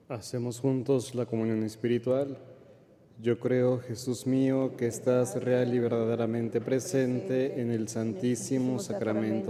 Hacemos juntos la comunión espiritual. Yo creo, Jesús mío, que estás real y verdaderamente presente en el Santísimo Sacramento